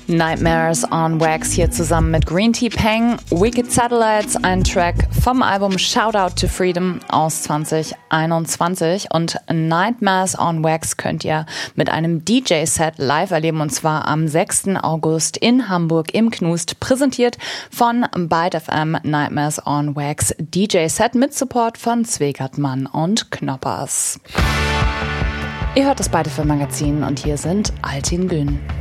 Nightmares on Wax hier zusammen mit Green Tea Peng. Wicked Satellites, ein Track vom Album Shoutout to Freedom aus 2021. Und Nightmares on Wax könnt ihr mit einem DJ-Set live erleben, und zwar am 6. August in Hamburg im Knust, präsentiert von Byte FM. Nightmares on Wax DJ-Set mit Support von Zwegartmann und Knoppers. Ihr hört das Byte FM Magazin und hier sind Altin Gün.